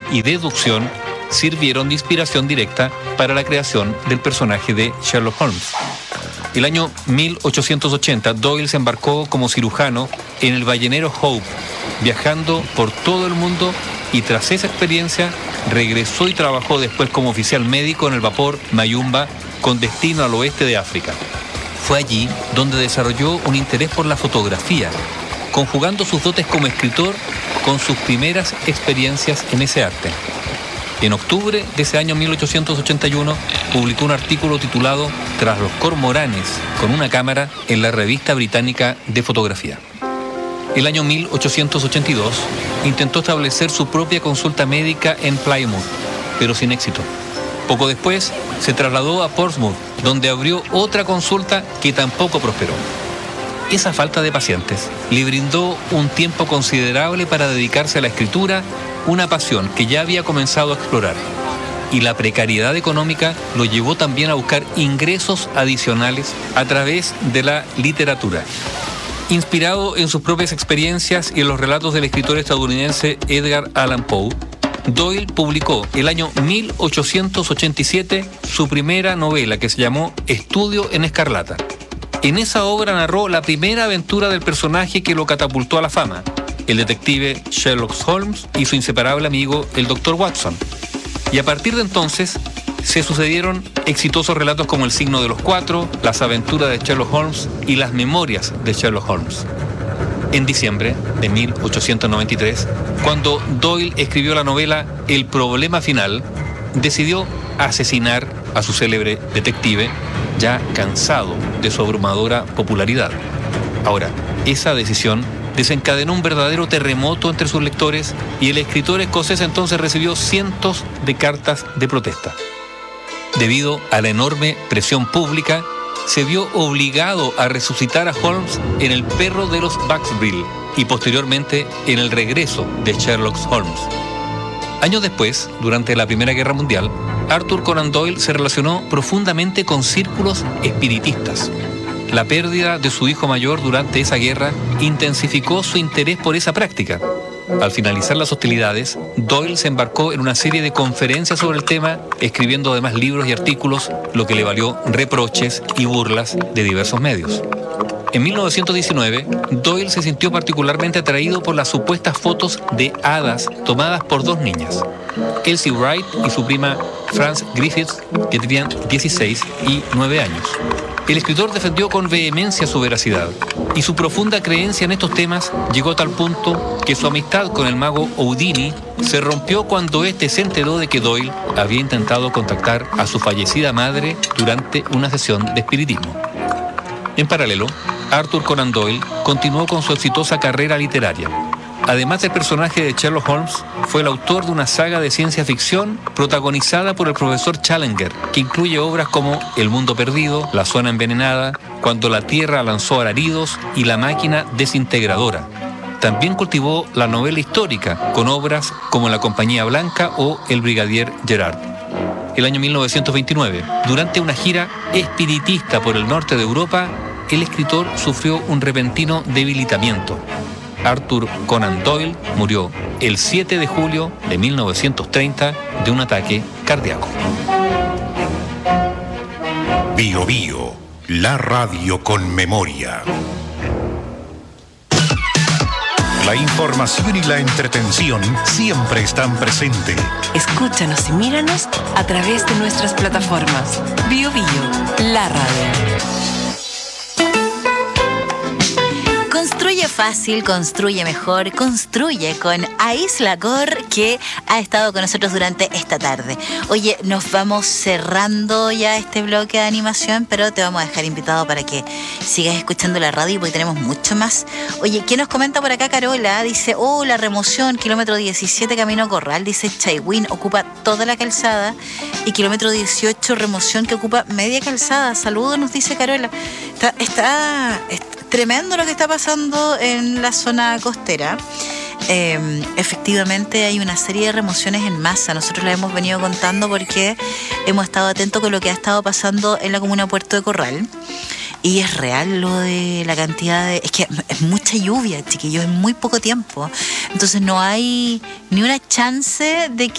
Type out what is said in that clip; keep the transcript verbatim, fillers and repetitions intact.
y deducción sirvieron de inspiración directa para la creación del personaje de Sherlock Holmes. El año mil ochocientos ochenta, Doyle se embarcó como cirujano en el ballenero Hope, viajando por todo el mundo, y tras esa experiencia regresó y trabajó después como oficial médico en el vapor Mayumba con destino al oeste de África. Fue allí donde desarrolló un interés por la fotografía, conjugando sus dotes como escritor con sus primeras experiencias en ese arte. En octubre de ese año mil ochocientos ochenta y uno publicó un artículo titulado Tras los cormoranes con una cámara en la revista británica de fotografía. El año mil ochocientos ochenta y dos intentó establecer su propia consulta médica en Plymouth, pero sin éxito. Poco después se trasladó a Portsmouth, donde abrió otra consulta que tampoco prosperó. Esa falta de pacientes le brindó un tiempo considerable para dedicarse a la escritura, una pasión que ya había comenzado a explorar. Y la precariedad económica lo llevó también a buscar ingresos adicionales a través de la literatura. Inspirado en sus propias experiencias y en los relatos del escritor estadounidense Edgar Allan Poe, Doyle publicó el año mil ochocientos ochenta y siete su primera novela, que se llamó Estudio en Escarlata. En esa obra narró la primera aventura del personaje que lo catapultó a la fama, el detective Sherlock Holmes y su inseparable amigo, el doctor Watson. Y a partir de entonces se sucedieron exitosos relatos como El signo de los cuatro, Las aventuras de Sherlock Holmes y Las memorias de Sherlock Holmes. En diciembre de mil ochocientos noventa y tres, cuando Doyle escribió la novela El problema final, decidió asesinar a su célebre detective, ya cansado de su abrumadora popularidad. Ahora, esa decisión desencadenó un verdadero terremoto entre sus lectores y el escritor escocés entonces recibió cientos de cartas de protesta. Debido a la enorme presión pública, se vio obligado a resucitar a Holmes en El perro de los Baskerville y posteriormente en El regreso de Sherlock Holmes. Años después, durante la Primera Guerra Mundial, Arthur Conan Doyle se relacionó profundamente con círculos espiritistas. La pérdida de su hijo mayor durante esa guerra intensificó su interés por esa práctica. Al finalizar las hostilidades, Doyle se embarcó en una serie de conferencias sobre el tema, escribiendo además libros y artículos, lo que le valió reproches y burlas de diversos medios. En mil novecientos diecinueve, Doyle se sintió particularmente atraído por las supuestas fotos de hadas tomadas por dos niñas, Elsie Wright y su prima Frances Griffiths, que tenían dieciséis y nueve años. El escritor defendió con vehemencia su veracidad, y su profunda creencia en estos temas llegó a tal punto que su amistad con el mago Houdini se rompió cuando éste se enteró de que Doyle había intentado contactar a su fallecida madre durante una sesión de espiritismo. En paralelo, Arthur Conan Doyle continuó con su exitosa carrera literaria. Además del personaje de Sherlock Holmes, fue el autor de una saga de ciencia ficción protagonizada por el profesor Challenger, que incluye obras como El mundo perdido, La zona envenenada, Cuando la tierra lanzó alaridos y La máquina desintegradora. También cultivó la novela histórica, con obras como La compañía blanca o El brigadier Gerard. El año mil novecientos veintinueve, durante una gira espiritista por el norte de Europa, el escritor sufrió un repentino debilitamiento. Arthur Conan Doyle murió el siete de julio de mil novecientos treinta de un ataque cardíaco. Bio Bio, la radio con memoria. La información y la entretención siempre están presentes. Escúchanos y míranos a través de nuestras plataformas. Bio Bio, la radio. Construye fácil, construye mejor, construye con Aislacor, que ha estado con nosotros durante esta tarde. Oye, nos vamos cerrando ya este bloque de animación, pero te vamos a dejar invitado para que sigas escuchando la radio porque tenemos mucho más. Oye, ¿qué nos comenta por acá Carola? Dice, oh, la remoción, kilómetro diecisiete Camino Corral, dice Chaiwin, ocupa toda la calzada, y kilómetro dieciocho, remoción que ocupa media calzada. Saludos, nos dice Carola. Está, está, está tremendo lo que está pasando en la zona costera. Eh, efectivamente hay una serie de remociones en masa. Nosotros la hemos venido contando porque hemos estado atentos con lo que ha estado pasando en la comuna de Puerto de Corral. Y es real lo de la cantidad de... Es que es mucha lluvia, chiquillos, en muy poco tiempo. Entonces no hay ni una chance de que